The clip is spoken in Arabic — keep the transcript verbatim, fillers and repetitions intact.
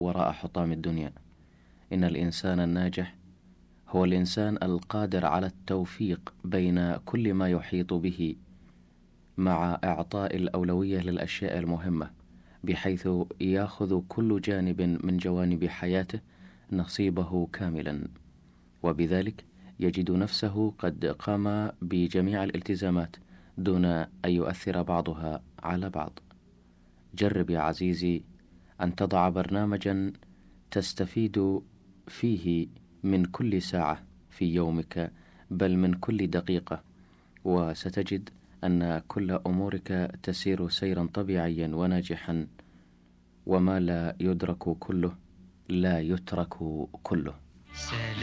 وراء حطام الدنيا. إن الإنسان الناجح هو الإنسان القادر على التوفيق بين كل ما يحيط به مع إعطاء الأولوية للأشياء المهمة، بحيث يأخذ كل جانب من جوانب حياته نصيبه كاملا، وبذلك يجد نفسه قد قام بجميع الالتزامات دون أن يؤثر بعضها على بعض. جرب يا عزيزي أن تضع برنامجا تستفيد فيه من كل ساعة في يومك، بل من كل دقيقة، وستجد أن كل أمورك تسير سيرا طبيعيا وناجحا، وما لا يدرك كله لا يترك كله.